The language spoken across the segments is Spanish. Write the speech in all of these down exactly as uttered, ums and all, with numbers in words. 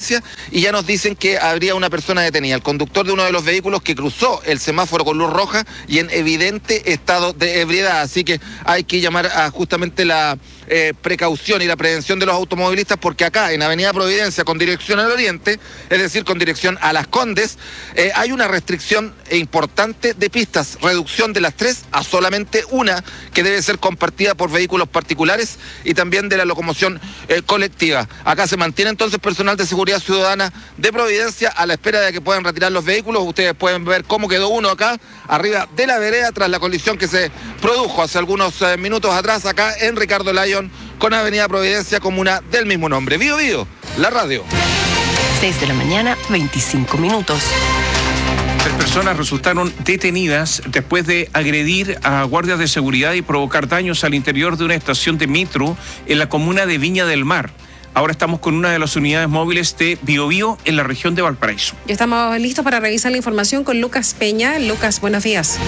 Providencia y ya nos dicen que habría una persona detenida, el conductor de uno de los vehículos que cruzó el semáforo con luz roja y en evidente estado de ebriedad. Así que hay que llamar a justamente la eh, precaución y la prevención de los automovilistas, porque acá en Avenida Providencia con dirección al oriente, es decir, con dirección a Las Condes, eh, hay una restricción importante de pistas, reducción de las tres a solamente una, que debe ser compartida por vehículos particulares y también de la locomoción eh, colectiva. Acá se mantiene entonces personal de seguridad ciudadana de Providencia a la espera de que puedan retirar los vehículos. Ustedes pueden ver cómo quedó uno acá arriba de la vereda tras la colisión que se produjo hace algunos eh, minutos atrás acá en Ricardo Lyon con Avenida Providencia, comuna del mismo nombre. Bío Bío, la radio. seis de la mañana, veinticinco minutos. Tres personas resultaron detenidas después de agredir a guardias de seguridad y provocar daños al interior de una estación de metro en la comuna de Viña del Mar. Ahora estamos con una de las unidades móviles de Bío Bío en la región de Valparaíso. Ya estamos listos para revisar la información con Lucas Peña. Lucas, buenos días.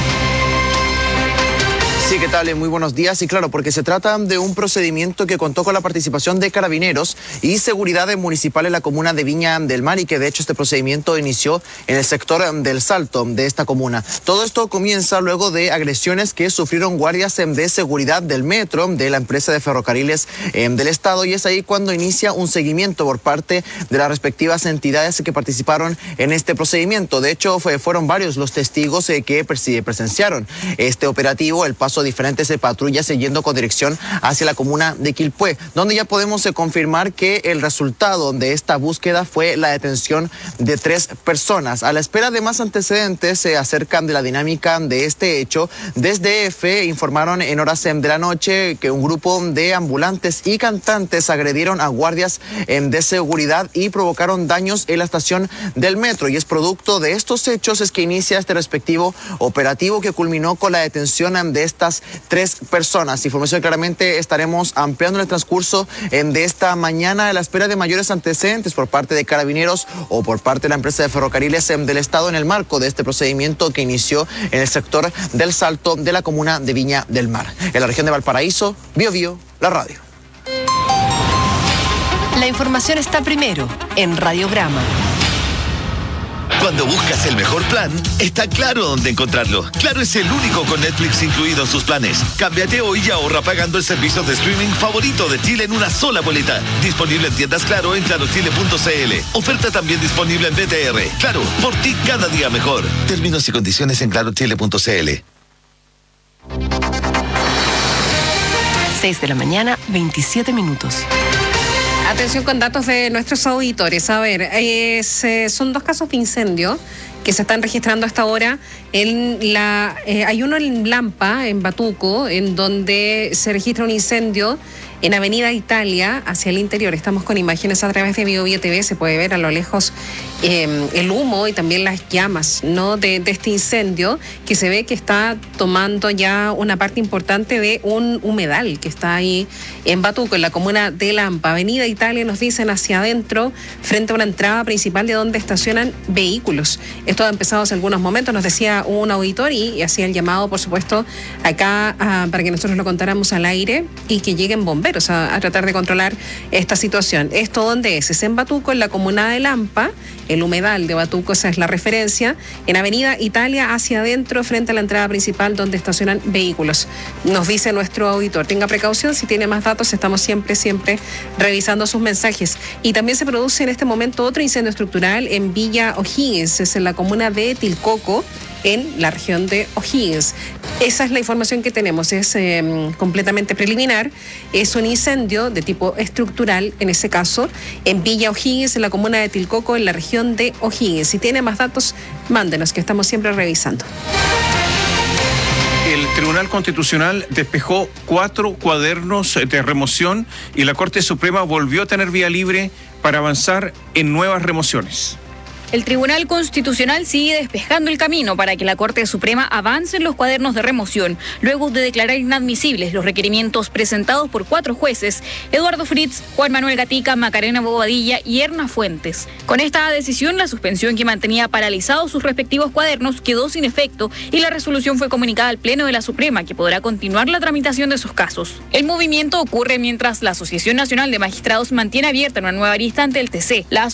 Sí, ¿qué tal? Muy buenos días. Y claro, porque se trata de un procedimiento que contó con la participación de carabineros y seguridad municipal en la comuna de Viña del Mar, y que de hecho este procedimiento inició en el sector del Salto de esta comuna. Todo esto comienza luego de agresiones que sufrieron guardias de seguridad del metro de la empresa de ferrocarriles del estado, y es ahí cuando inicia un seguimiento por parte de las respectivas entidades que participaron en este procedimiento. De hecho, fue, fueron varios los testigos que presenciaron este operativo, el paso diferentes patrullas yendo con dirección hacia la comuna de Quilpué, donde ya podemos eh, confirmar que el resultado de esta búsqueda fue la detención de tres personas. A la espera de más antecedentes se eh, acerca de la dinámica de este hecho. Desde E F informaron en horas eh, de la noche que un grupo de ambulantes y cantantes agredieron a guardias eh, de seguridad y provocaron daños en la estación del metro, y es producto de estos hechos es que inicia este respectivo operativo que culminó con la detención eh, de esta tres personas. Información que claramente estaremos ampliando en el transcurso de esta mañana a la espera de mayores antecedentes por parte de carabineros o por parte de la empresa de ferrocarriles del estado en el marco de este procedimiento que inició en el sector del Salto de la comuna de Viña del Mar. En la región de Valparaíso, Bío Bío, la radio. La información está primero en Radiograma. Cuando buscas el mejor plan, está Claro dónde encontrarlo. Claro es el único con Netflix incluido en sus planes. Cámbiate hoy y ahorra pagando el servicio de streaming favorito de Chile en una sola boleta. Disponible en tiendas Claro en claro chile punto c l. Oferta también disponible en B T R. Claro, por ti cada día mejor. Términos y condiciones en claro chile punto c l. seis de la mañana, veintisiete minutos. Atención con datos de nuestros auditores. A ver, es, eh, son dos casos de incendio que se están registrando hasta ahora. En la, eh, hay uno en Lampa, en Batuco, en donde se registra un incendio en Avenida Italia, hacia el interior. Estamos con imágenes a través de Bío Bío T V. Se puede ver a lo lejos eh, el humo y también las llamas, ¿no? de, de este incendio, que se ve que está tomando ya una parte importante de un humedal que está ahí en Batuco, en la comuna de Lampa. Avenida Italia, nos dicen, hacia adentro, frente a una entrada principal de donde estacionan vehículos. Esto ha empezado hace algunos momentos, nos decía un auditor, y, y hacía el llamado, por supuesto, acá uh, para que nosotros lo contáramos al aire y que lleguen bomberos A, a tratar de controlar esta situación. ¿Esto dónde es? Es en Batuco, en la comuna de Lampa, el humedal de Batuco, esa es la referencia, en Avenida Italia, hacia adentro, frente a la entrada principal donde estacionan vehículos. Nos dice nuestro auditor, tenga precaución, si tiene más datos, estamos siempre, siempre revisando sus mensajes. Y también se produce en este momento otro incendio estructural en Villa O'Higgins, es en la comuna de Tilcoco, en la región de O'Higgins. Esa es la información que tenemos, es eh, completamente preliminar. Es un incendio de tipo estructural, en ese caso, en Villa O'Higgins, en la comuna de Tilcoco, en la región de O'Higgins. Si tiene más datos, mándenos, que estamos siempre revisando. El Tribunal Constitucional despejó cuatro cuadernos de remoción y la Corte Suprema volvió a tener vía libre para avanzar en nuevas remociones. El Tribunal Constitucional sigue despejando el camino para que la Corte Suprema avance en los cuadernos de remoción, luego de declarar inadmisibles los requerimientos presentados por cuatro jueces: Eduardo Fritz, Juan Manuel Gatica, Macarena Bobadilla y Erna Fuentes. Con esta decisión, la suspensión que mantenía paralizados sus respectivos cuadernos quedó sin efecto y la resolución fue comunicada al Pleno de la Suprema, que podrá continuar la tramitación de sus casos. El movimiento ocurre mientras la Asociación Nacional de Magistrados mantiene abierta una nueva arista ante el T C. La